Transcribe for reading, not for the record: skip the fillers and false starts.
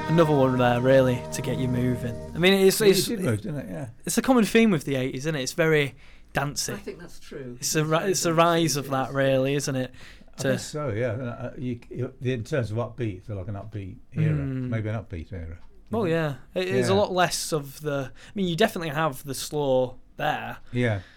another one there really to get you moving. I mean, It did move, didn't it? Yeah. it's a common theme with the 80s, isn't it? It's very dancey. I think that's true. It's a rise of that, really, isn't it? I guess so, yeah. In terms of upbeat, I feel like an upbeat era, maybe an upbeat era. Well, yeah, there's a lot less of the. I mean, you definitely have the slow there. Yeah.